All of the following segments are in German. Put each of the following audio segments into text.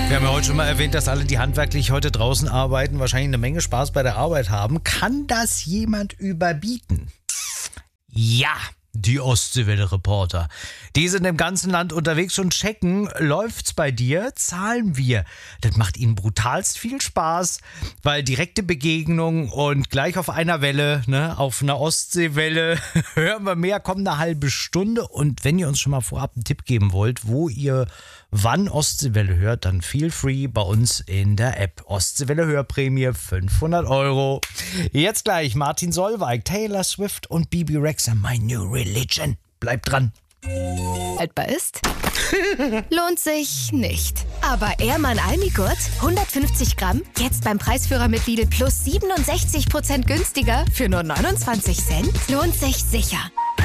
Wir haben ja heute schon mal erwähnt, dass alle, die handwerklich heute draußen arbeiten, wahrscheinlich eine Menge Spaß bei der Arbeit haben. Kann das jemand überbieten? Ja, die Ostseewelle-Reporter. Die sind im ganzen Land unterwegs und checken, läuft's bei dir, zahlen wir. Das macht ihnen brutalst viel Spaß, weil direkte Begegnung und gleich auf einer Welle, ne, auf einer Ostseewelle, hören wir mehr, kommt eine halbe Stunde. Und wenn ihr uns schon mal vorab einen Tipp geben wollt, wo ihr wann Ostseewelle hört, dann feel free bei uns in der App. Ostseewelle Hörprämie 500 €. Jetzt gleich Martin Solveig, Taylor Swift und Bibi Rexha, My New Religion. Bleibt dran. Haltbar ist? Lohnt sich nicht. Aber Ehrmann Almigurt, 150 Gramm, jetzt beim Preisführer mit Lidl Plus 67% günstiger für nur 29 Cent. Lohnt sich sicher.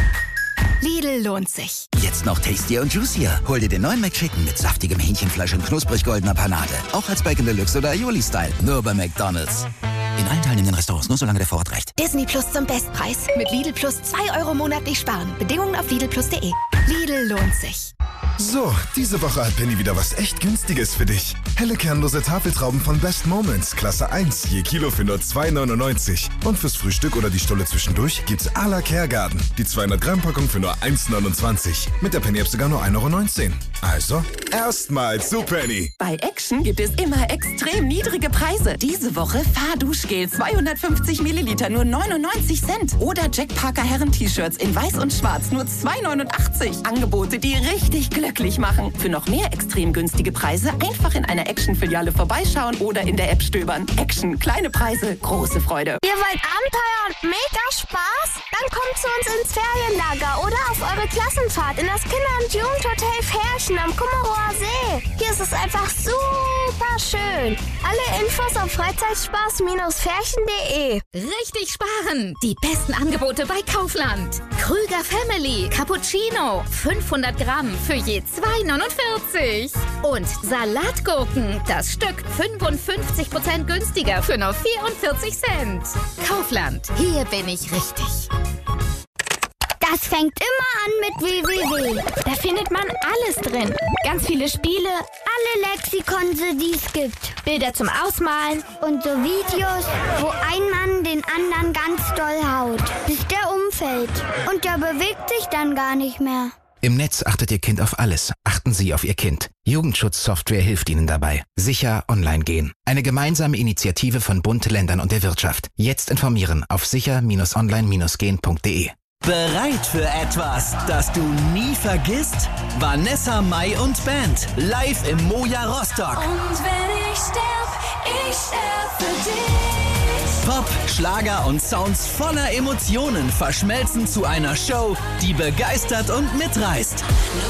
Lidl lohnt sich. Jetzt noch tastier und juicier. Hol dir den neuen McChicken mit saftigem Hähnchenfleisch und knusprig goldener Panade. Auch als Bacon Deluxe oder Aioli-Style. Nur bei McDonald's. In allen teilnehmenden Restaurants, nur solange der Vorrat reicht. Disney Plus zum Bestpreis. Mit Lidl Plus 2 € monatlich sparen. Bedingungen auf lidlplus.de. Lidl lohnt sich. So, diese Woche hat Penny wieder was echt Günstiges für dich. Helle kernlose Tafeltrauben von Best Moments, Klasse 1, je Kilo für nur 2,99. Und fürs Frühstück oder die Stulle zwischendurch gibt's à la Kergarten. Die 200 Gramm Packung für nur 1,29. Mit der Penny-App sogar nur 1,19 €. Also, erstmal zu Penny. Bei Action gibt es immer extrem niedrige Preise. Diese Woche Fahrduschgel 250 Milliliter nur 99 Cent. Oder Jack Parker Herren-T-Shirts in weiß und schwarz nur 2,89 €. Angebote, die richtig glücklich machen. Für noch mehr extrem günstige Preise einfach in einer Action-Filiale vorbeischauen oder in der App stöbern. Action, kleine Preise, große Freude. Ihr wollt Abenteuer und mega Spaß? Dann kommt zu uns ins Ferienlager oder auf eure Klassenfahrt in das Kinder- und Jugendhotel Ferchen am Kummerower See. Hier ist es einfach super schön. Alle Infos auf freizeitspaß-ferchen.de. Richtig sparen! Die besten Angebote bei Kaufland. Krüger Family Cappuccino 500 Gramm für je 2,49 €. Und Salatgurken, das Stück 55% günstiger für nur 44 Cent. Kaufland, hier bin ich richtig. Das fängt immer an mit www. Da findet man alles drin. Ganz viele Spiele, alle Lexikonse, die es gibt. Bilder zum Ausmalen und so Videos, wo ein Mann den anderen ganz doll haut, bis der umfällt. Und der bewegt sich dann gar nicht mehr. Im Netz achtet Ihr Kind auf alles. Achten Sie auf Ihr Kind. Jugendschutzsoftware hilft Ihnen dabei. Sicher online gehen. Eine gemeinsame Initiative von Bund, Ländern und der Wirtschaft. Jetzt informieren auf sicher-online-gehen.de. Bereit für etwas, das du nie vergisst? Vanessa Mai und Band live im Moja Rostock. Und wenn ich sterb für dich. Pop, Schlager und Sounds voller Emotionen verschmelzen zu einer Show, die begeistert und mitreißt.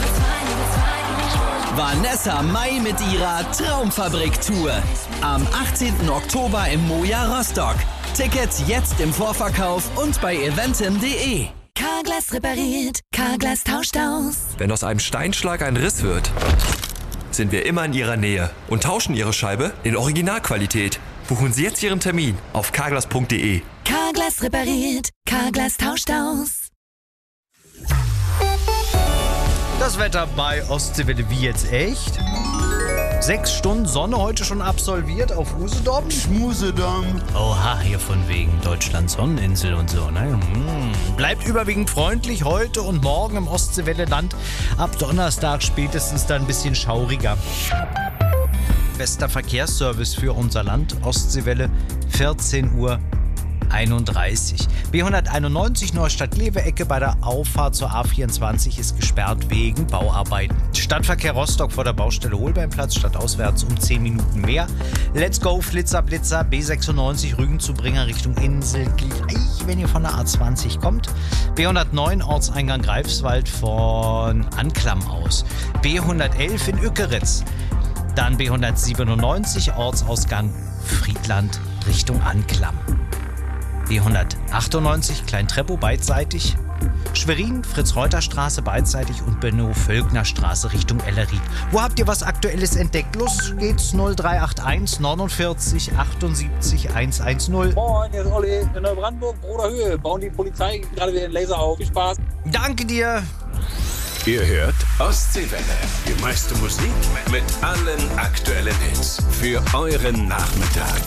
Vanessa Mai mit ihrer Traumfabrik-Tour. Am 18. Oktober im Moja Rostock. Tickets jetzt im Vorverkauf und bei eventim.de. Carglass repariert, Carglass tauscht aus. Wenn aus einem Steinschlag ein Riss wird, sind wir immer in Ihrer Nähe und tauschen Ihre Scheibe in Originalqualität. Buchen Sie jetzt Ihren Termin auf carglass.de. Carglass repariert, Carglass tauscht aus. Das Wetter bei Ostseewelle wie jetzt echt. 6 Stunden Sonne heute schon absolviert auf Usedom. Schmusedom. Oha, hier von wegen Deutschland Sonneninsel und so. Ne? Bleibt überwiegend freundlich heute und morgen im Ostseewelle-Land. Ab Donnerstag spätestens dann ein bisschen schauriger. Bester Verkehrsservice für unser Land. Ostseewelle, 14:31 Uhr. B191 Neustadt-Lewe-Ecke bei der Auffahrt zur A24 ist gesperrt wegen Bauarbeiten. Stadtverkehr Rostock vor der Baustelle Holbeinplatz stadtauswärts um 10 Minuten mehr. Let's go, Flitzer, Blitzer, B96 Rügen-zu-Bringer Richtung Insel gleich, wenn ihr von der A20 kommt. B109 Ortseingang Greifswald von Anklam aus. B111 in Ückeritz. Dann B197 Ortsausgang Friedland Richtung Anklam. B198 Klein-Treppow beidseitig, Schwerin, Fritz-Reuter-Straße beidseitig und Benno-Völkner-Straße Richtung Ellerid. Wo habt ihr was Aktuelles entdeckt? Los geht's 0381 49 78 110. Moin, hier ist Olli in Neubrandenburg, Bruderhöhe. Bauen die Polizei gerade wieder den Laser auf. Viel Spaß. Danke dir. Ihr hört Ostseewelle. Die meiste Musik mit allen aktuellen Hits. Für euren Nachmittag.